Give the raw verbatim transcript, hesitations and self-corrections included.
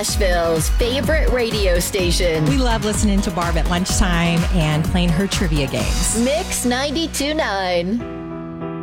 Nashville's favorite radio station. We love listening to Barb at lunchtime and playing her trivia games. Mix ninety-two point nine.